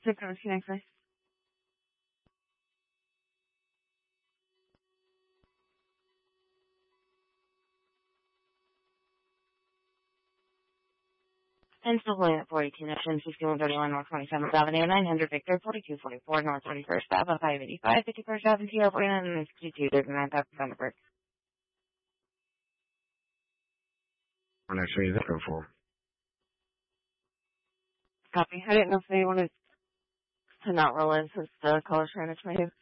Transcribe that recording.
Second connect, please. And still pulling at 42 Connections, 5131 North 27th Avenue, 900 Victor, 4244 North 31st Ave, 585, 51st Ave, TR 49, and 62, 39,000 Thunderbird. What actually is that go for? Copy. I didn't know if they wanted to not roll in since the caller's trying to 22.